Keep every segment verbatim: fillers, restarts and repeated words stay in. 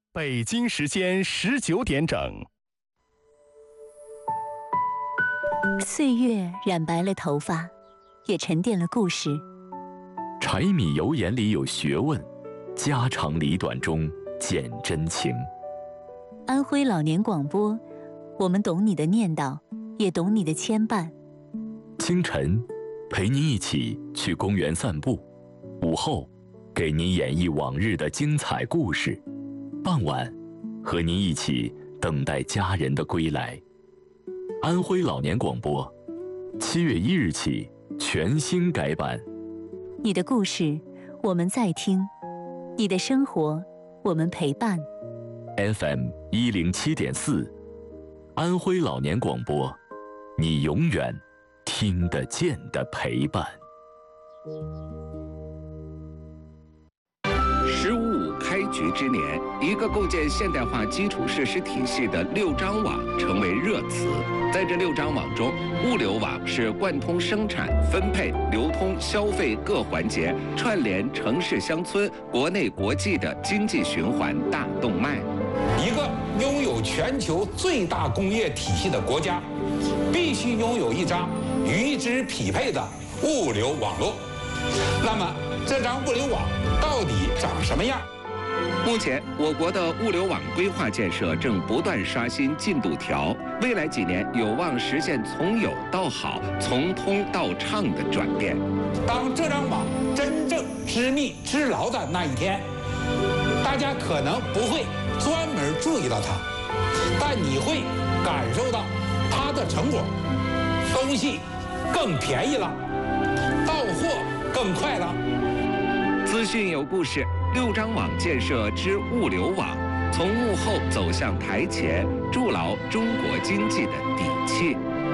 北京时间十九点整。 岁月染白了头发，也沉淀了故事。 柴米油盐里有学问，家长里短中见真情。 安徽老年广播，我们懂你的念叨，也懂你的牵绊。 清晨，陪您一起去公园散步；午后，给您演绎往日的精彩故事；傍晚，和您一起等待家人的归来。安徽老年广播，七月一日起全新改版。 你的故事，我们在听；你的生活，我们陪伴。 F M 一零七点四，安徽老年广播，你永远听得见的陪伴。 十五五开局之年，一个构建现代化基础设施体系的六张网成为热词。在这六张网中，物流网是贯通生产、分配、流通、消费各环节，串联城市乡村、国内国际的经济循环大动脉。 一个拥有全球最大工业体系的国家，必须拥有一张与之匹配的物流网络。那么，这张物流网到底长什么样？ 目前，我国的物流网规划建设正不断刷新进度条，未来几年有望实现从有到好、从通到畅的转变。 当这张网真正织密织牢的那一天，大家可能不会专门注意到它，但你会感受到它的成果，东西更便宜了，到货更快了。 资讯有故事，六张网建设之物流网，从幕后走向台前，筑牢中国经济的底气。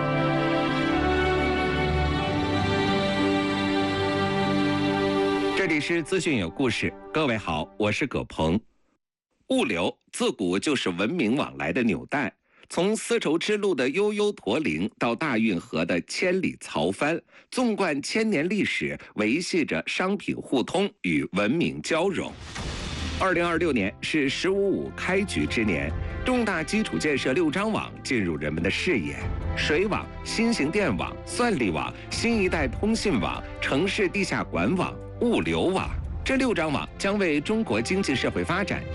这里是资讯有故事，各位好，我是葛鹏。物流自古就是文明往来的纽带，从丝绸之路的悠悠驼铃到大运河的千里槽帆，纵贯千年历史，维系着商品互通与文明交融。二零二六年是“十五五”开局之年，重大基础建设六张网进入人们的视野：水网、新型电网、算力网、新一代通信网、城市地下管网、物流网。这六张网将为中国经济社会发展